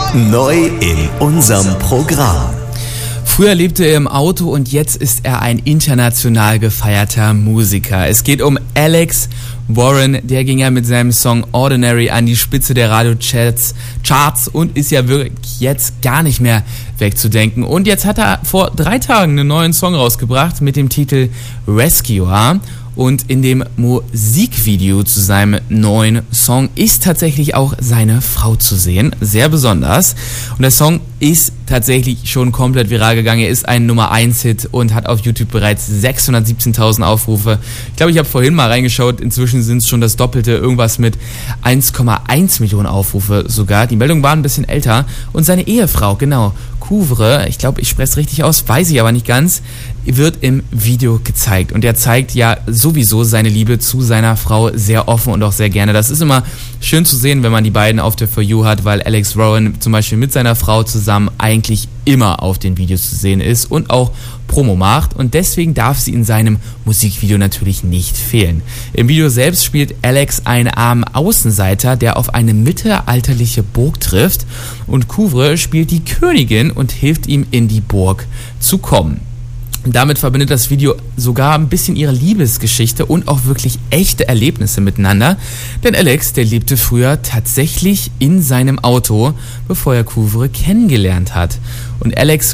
Neu in unserem Programm. Früher lebte er im Auto und jetzt ist er ein international gefeierter Musiker. Es geht um Alex Warren, der ging ja mit seinem Song Ordinary an die Spitze der Radiocharts und ist ja wirklich jetzt gar nicht mehr wegzudenken. Und jetzt hat er vor 3 Tagen einen neuen Song rausgebracht mit dem Titel Rescuer. Und in dem Musikvideo zu seinem neuen Song ist tatsächlich auch seine Frau zu sehen. Sehr besonders. Und der Song ist tatsächlich schon komplett viral gegangen. Er ist ein Nummer-1-Hit und hat auf YouTube bereits 617.000 Aufrufe. Ich glaube, ich habe vorhin mal reingeschaut. Inzwischen sind es schon das Doppelte. Irgendwas mit 1,1 Millionen Aufrufe sogar. Die Meldung war ein bisschen älter. Und seine Ehefrau, genau, Couvre, ich glaube, ich spreche es richtig aus, weiß ich aber nicht ganz, wird im Video gezeigt. Und er zeigt ja sowieso seine Liebe zu seiner Frau sehr offen und auch sehr gerne. Das ist immer schön zu sehen, wenn man die beiden auf der For You hat, weil Alex Warren zum Beispiel mit seiner Frau zusammen eigentlich immer auf den Videos zu sehen ist und auch Promo macht. Und deswegen darf sie in seinem Musikvideo natürlich nicht fehlen. Im Video selbst spielt Alex einen armen Außenseiter, der auf eine mittelalterliche Burg trifft. Und Couvre spielt die Königin und hilft ihm in die Burg zu kommen. Damit verbindet das Video sogar ein bisschen ihre Liebesgeschichte und auch wirklich echte Erlebnisse miteinander. Denn Alex, der lebte früher tatsächlich in seinem Auto, bevor er Couvre kennengelernt hat. Und Alex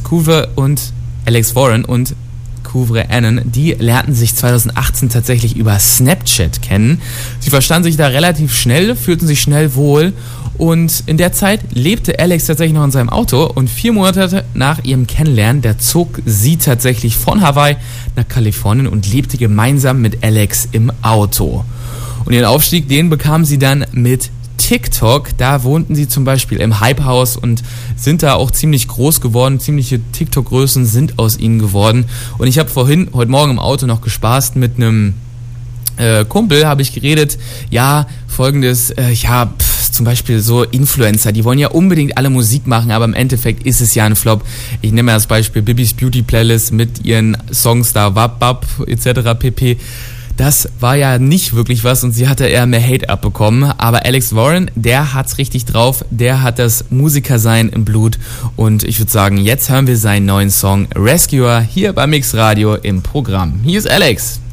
Warren und Couvre Annan, die lernten sich 2018 tatsächlich über Snapchat kennen. Sie verstanden sich da relativ schnell, fühlten sich schnell wohl. Und in der Zeit lebte Alex tatsächlich noch in seinem Auto und 4 Monate nach ihrem Kennenlernen, da zog sie tatsächlich von Hawaii nach Kalifornien und lebte gemeinsam mit Alex im Auto. Und ihren Aufstieg, den bekam sie dann mit TikTok. Da wohnten sie zum Beispiel im Hype-Haus und sind da auch ziemlich groß geworden. Ziemliche TikTok-Größen sind aus ihnen geworden. Und ich habe heute Morgen im Auto noch gespaßt mit einem Kumpel, habe ich geredet, ja, folgendes, zum Beispiel so Influencer, die wollen ja unbedingt alle Musik machen, aber im Endeffekt ist es ja ein Flop. Ich nehme das Beispiel Bibis Beauty Playlist mit ihren Songs da, Wap Wap etc. pp. Das war ja nicht wirklich was und sie hatte eher mehr Hate abbekommen. Aber Alex Warren, der hat's richtig drauf, der hat das Musikersein im Blut. Und ich würde sagen, jetzt hören wir seinen neuen Song Rescuer hier bei Mix Radio im Programm. Hier ist Alex.